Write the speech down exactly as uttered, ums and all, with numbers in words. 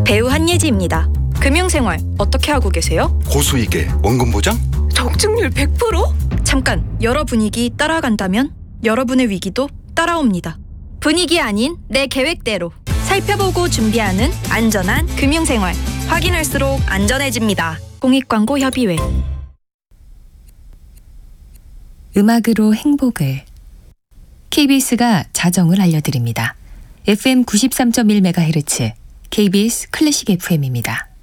배우 한예지입니다. 금융생활 어떻게 하고 계세요? 고수익에 원금 보장? 적중률 백 퍼센트? 잠깐, 여러 분위기 따라간다면 여러분의 위기도 따라옵니다. 분위기 아닌 내 계획대로 살펴보고 준비하는 안전한 금융생활. 확인할수록 안전해집니다. 공익광고협의회. 음악으로 행복을. 케이비에스가 자정을 알려드립니다. 에프엠 구십삼 점 일 메가헤르츠 케이비에스 클래식 에프엠입니다.